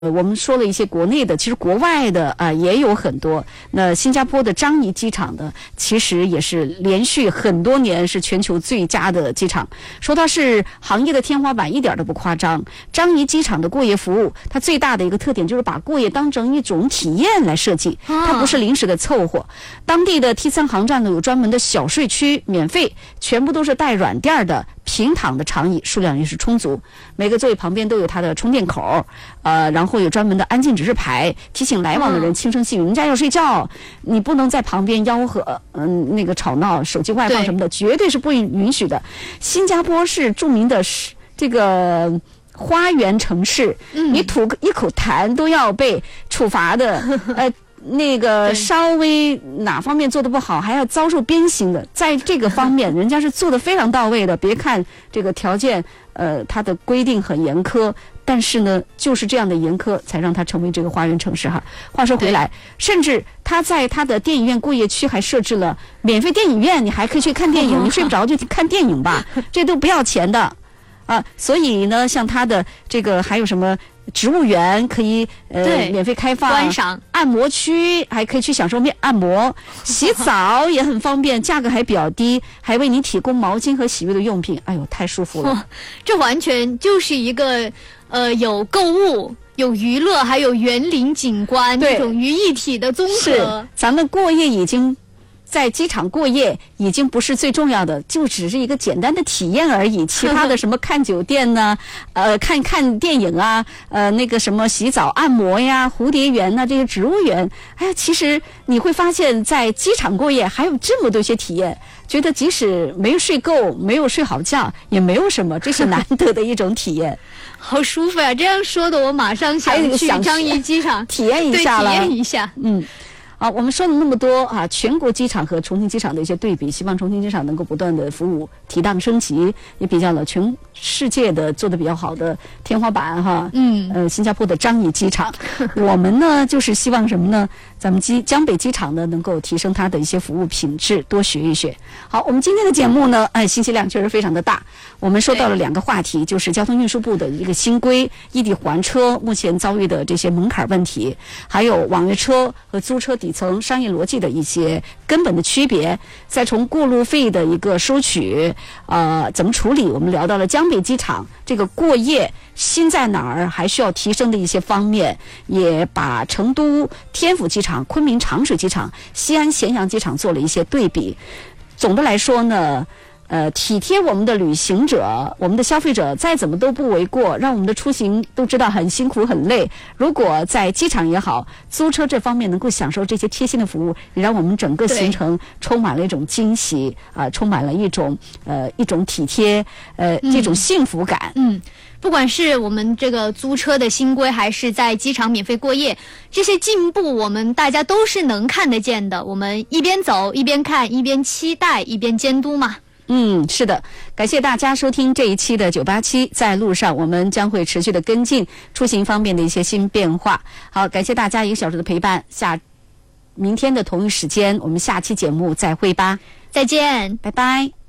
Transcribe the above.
我们说了一些国内的，其实国外的也有很多。那新加坡的樟宜机场呢，其实也是连续很多年是全球最佳的机场，说它是行业的天花板，一点都不夸张。樟宜机场的过夜服务，它最大的一个特点就是把过夜当成一种体验来设计，它不是临时的凑合。当地的 T3 航站呢有专门的小睡区，免费，全部都是带软垫的。平躺的长椅数量也是充足，每个座位旁边都有它的充电口，然后有专门的安静指示牌，提醒来往的人轻声细语，人家要睡觉，你不能在旁边吆喝，那个吵闹，手机外放什么的，绝对是不允许的。新加坡是著名的这个花园城市，你吐一口痰都要被处罚的，那个稍微哪方面做得不好，还要遭受鞭刑的。在这个方面，人家是做得非常到位的。别看这个条件，它的规定很严苛，但是呢，就是这样的严苛，才让它成为这个花园城市哈。话说回来，甚至他在他的电影院过夜区还设置了免费电影院，你还可以去看电影，你睡不着就看电影吧，这都不要钱的。所以呢，像它的这个还有什么植物园可以免费开放， 观赏按摩区还可以去享受按摩，洗澡也很方便，价格还比较低，还为你提供毛巾和洗浴的用品。哎呦，太舒服了！ 这完全就是一个有购物、有娱乐，还有园林景观这种于一体的综合。 是，咱们过夜已经。在机场过夜已经不是最重要的，就只是一个简单的体验而已。其他的什么看酒店呢，看电影啊，那个什么洗澡、按摩呀、蝴蝶园呐，这些植物园，哎呀，其实你会发现在机场过夜还有这么多些体验，觉得即使没有睡够、没有睡好觉，也没有什么，这是难得的一种体验。 好舒服呀！这样说的，我马上想去樟宜机场体验一下了。 体验一下， 我们说了那么多全国机场和重庆机场的一些对比，希望重庆机场能够不断的服务提档升级，也比较了全世界的做得比较好的天花板哈。新加坡的樟宜机场，我们呢就是希望什么呢？咱们江北机场呢能够提升它的一些服务品质，多学一学。好，我们今天的节目呢，信息量确实非常的大。我们说到了2个话题，就是交通运输部的一个新规，异地还车目前遭遇的这些门槛问题，还有网约车和租车底层商业逻辑的一些根本的区别，再从过路费的一个收取，怎么处理？我们聊到了江北机场这个过夜心在哪儿，还需要提升的一些方面，也把成都天府机场、昆明长水机场、西安咸阳机场做了一些对比。总的来说呢，体贴我们的旅行者，我们的消费者，再怎么都不为过，让我们的出行都知道很辛苦很累。如果在机场也好，租车这方面能够享受这些贴心的服务，也让我们整个行程充满了一种惊喜充满了一种体贴，这种幸福感。 不管是我们这个租车的新规，还是在机场免费过夜，这些进步我们大家都是能看得见的。我们一边走一边看，一边期待一边监督嘛。 是的，感谢大家收听这一期的987在路上，我们将会持续的跟进出行方面的一些新变化。好，感谢大家1个小时的陪伴，明天的同一时间我们下期节目再会吧， 再见， 拜拜。